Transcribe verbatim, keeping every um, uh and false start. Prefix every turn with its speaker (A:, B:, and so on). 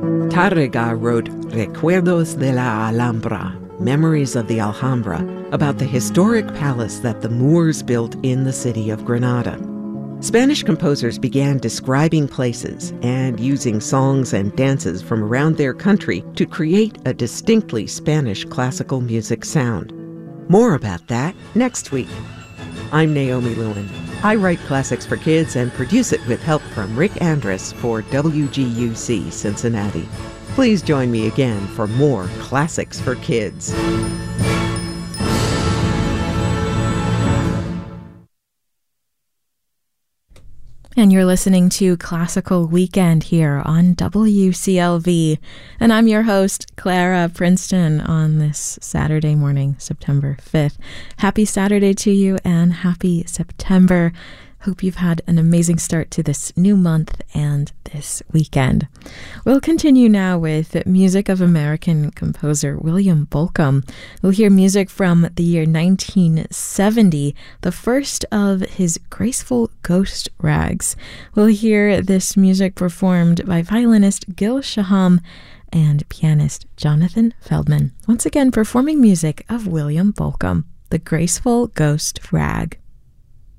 A: Tárrega wrote Recuerdos de la Alhambra, Memories of the Alhambra, about the historic palace that the Moors built in the city of Granada. Spanish composers began describing places and using songs and dances from around their country to create a distinctly Spanish classical music sound. More about that next week. I'm Naomi Lewin. I write classics for kids and produce it with help from Rick Andrus for W G U C Cincinnati. Please join me again for more Classics for Kids.
B: And you're listening to Classical Weekend here on W C L V. And I'm your host, Clara Princeton, on this Saturday morning, September fifth. Happy Saturday to you and happy September. Hope you've had an amazing start to this new month and this weekend. We'll continue now with music of American composer William Bolcom. We'll hear music from the year nineteen seventy, the first of his graceful ghost rags. We'll hear this music performed by violinist Gil Shaham and pianist Jonathan Feldman. Once again, performing music of William Bolcom, the graceful ghost rag.